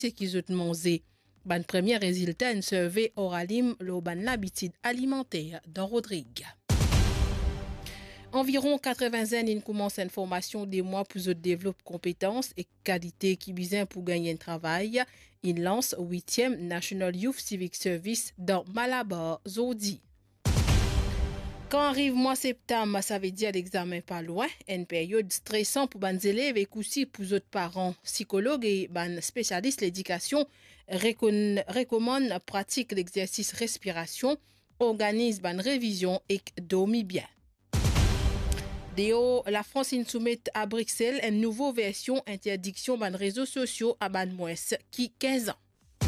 qu'ils ont mangé. Ban premier résultat, une survey oralim l'habitude alimentaire dans Rodrigue. Environ 80 ans, ils commencent une formation des mois pour développer compétences et qualités qui visent pour gagner un travail. Ils lancent 8e National Youth Civic Service dans Malabar, Zodi. Quand arrive mois septembre, ça veut dire l'examen pas loin, une période stressante pour les élèves et aussi pour les autres parents. Psychologues et les spécialistes de l'éducation recommandent pratique l'exercice respiration, organisent une révision et dormir bien. La France soumet à Bruxelles une nouvelle version interdiction des réseaux sociaux à moins qui 15 ans.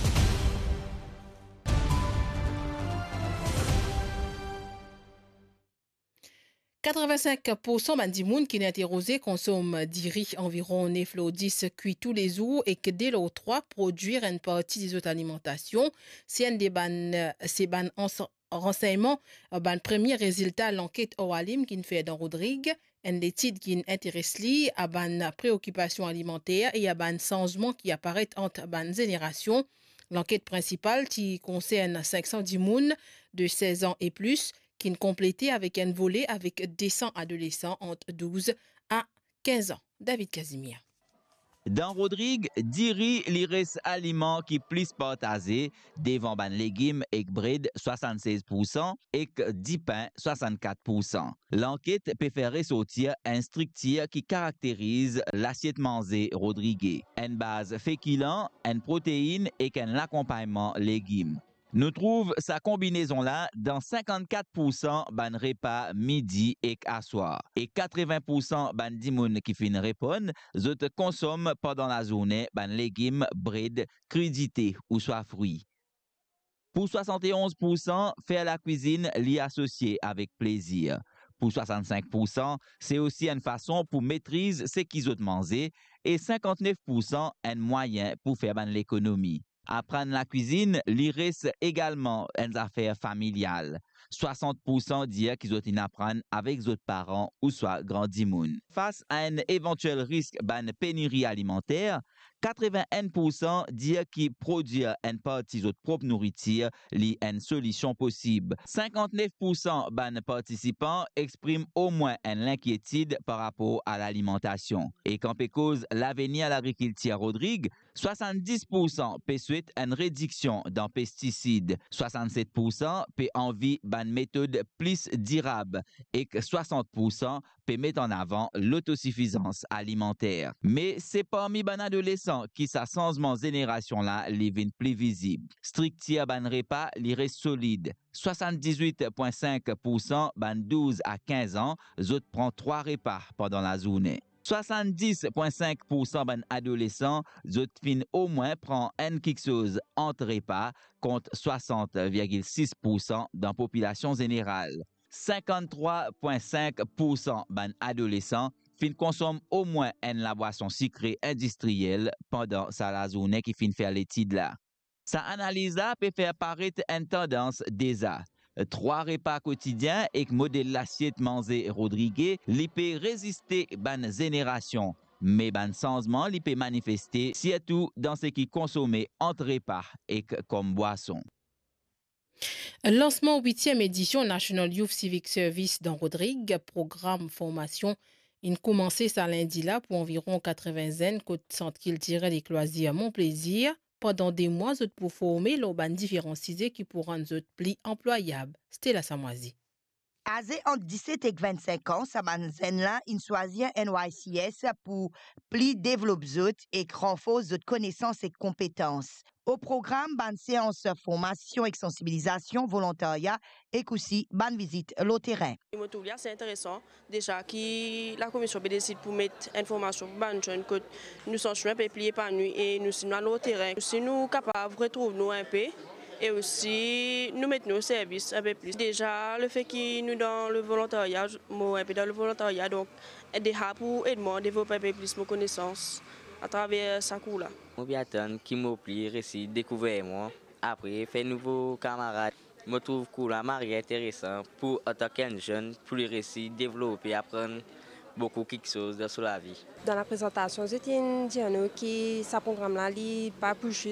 « 85% des gens qui sont interrogés consomment du riz environ 9 ou 10 cuits tous les jours et que dès l'eau 3 produire une partie des autres alimentations. C'est un des renseignements, le premier résultat de l'enquête Oralim qui fait dans Rodrigue, une étude qui intéresse à la préoccupation alimentaire et à un changement qui apparaît entre les générations. L'enquête principale qui concerne 510 personnes de 16 ans et plus, qui est complétée avec un volet avec 200 adolescents entre 12 à 15 ans. David Casimir. Dans Rodrigue, diri l'iris aliment qui plus partagé devant ban légumes et bread 76% et 10 pain 64%. L'enquête peut faire ressortir un structure qui caractérise l'assiette mangée Rodrigue. Une base féculent, une protéine et un accompagnement légumes. Nous trouvons sa combinaison-là dans 54% ban repas midi et à soir. Et 80% ban dimoun qui fin répondent, autres consomment pendant la journée ban légumes, bread, crudité ou soit fruits. Pour 71%, faire la cuisine l'y associer avec plaisir. Pour 65%, c'est aussi une façon pour maîtriser ce qu'ils ont mangé et 59% un moyen pour faire ban l'économie. Apprendre la cuisine, reste également une affaire familiale. 60% disent qu'ils ont apprendre avec les autres parents ou soit grandimoun. Face à un éventuel risque d'une pénurie alimentaire, 81% disent qu'ils produisent une partie de leur propre nourriture, une solution possible. 59% des participants expriment au moins une inquiétude par rapport à l'alimentation. Et quand on cause l'avenir à l'agriculture Rodrigue, 70% peut souhaiter une réduction dans pesticides, 67% peut envie d'une méthode plus durable et que 60% peut mettre en avant l'autosuffisance alimentaire. Mais c'est parmi les adolescents qui sa changement génération là les vient plus visible. Structure ban repas li reste solide. 78,5% ban 12 à 15 ans, autres prend 3 repas pendant la journée. 70,5% ban adolescents, autres fin au moins prend une quelque chose entre repas contre 60,6% dans la population générale. 53,5% ban adolescents fin consomme au moins une boisson sucrée industrielle pendant sa journée qui fin faire l'étude là. Sa analyse là peut faire paraître une tendance déjà. 3 repas quotidiens et modèle l'assiette mangée Rodrigue, li peut résister ban génération. Mais ban changement li peut manifester surtout dans ce qui consommé entre repas et comme boisson. Lancement 8e édition National Youth Civic Service dans Rodrigue, programme formation. Il commençait ça lundi là pour environ 80 ans, côté centre qu'il tirait les loisirs à mon plaisir. Pendant des mois, autres pour former l'urban différencié qui pour rendre autres plus employables. C'était la Samoisie. Âgé entre 17 et 25 ans, ça manzen là, il choisit NYCS pour plus développer et renforcer connaissances et compétences. Au programme, ban séance formation et sensibilisation, volontariat et aussi ban visite le terrain. C'est intéressant déjà que la commission décide pour mettre information ban jeune que nous sommes pliés par nuit et nous sommes au terrain. Si nous capables de retrouver nous un peu et aussi nous mettre nos services un peu plus. Déjà le fait que nous dans le volontariat, moi un peu dans le volontariat donc déjà pour aider moi à développer un peu plus mes connaissances à travers ça cours-là. Je vais attendre qui m'oublie, récit, découvrir moi. Après, faire nouveaux camarades. Je trouve cool, marié intéressant pour en tant qu'un jeune, pour les récits, développer, apprendre beaucoup quelque chose sur la vie. Dans la présentation, c'était une dire que ce programme-là n'est pas pour